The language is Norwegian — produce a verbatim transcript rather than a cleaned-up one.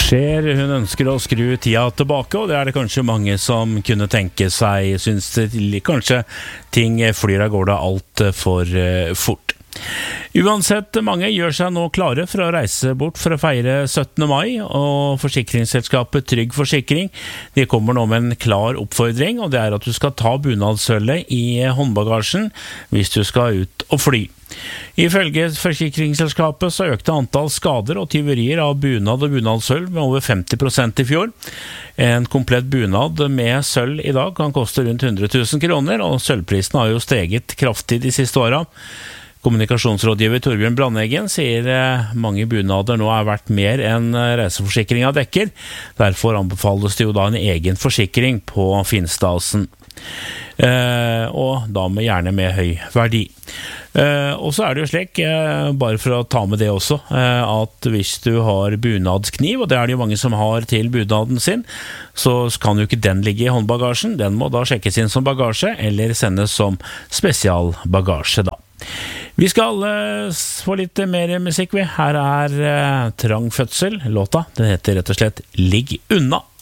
skjer, hun ønsker å skru tida tilbake, og det er det kanskje mange som kunne tenke seg, synes det, kanskje ting flyr av gårde alt for fort. Uansett, mange gjør seg nå klare for å reise bort for å feire syttende mai, og forsikringsselskapet Trygg Forsikring, de kommer nå med en klar oppfordring, og det er at du skal ta bunadssølvet i håndbagasjen hvis du skal ut og fly. Ifølge forsikringsselskapet så økte antall skader og tyverier av bunad og bunadssølv med over femti prosent i fjor. En komplett bunad med sølv i dag kan koste rundt hundre tusen kroner, og sølvprisen har jo steget kraftig de siste årene. Kommunikasjonsrådgiver Torbjørn Brandeggen sier mange bunader nå er verdt mer enn reiseforsikringen dekker. Derfor anbefales det jo da en egen forsikring på Finstasen. Eh, og da med gjerne med høy verdi. Eh, og så er det jo slik, eh, bare for å ta med det også, eh, at hvis du har bunadskniv, og det er det jo mange som har til bunaden sin, så kan jo ikke den ligge i håndbagasjen. Den må da sjekkes inn som bagasje, eller sendes som spesialbagasje da. Vi skal uh, få litt mer musikk. Her er uh, Trang fødsel. Låta, den heter rett og slett Ligg unna.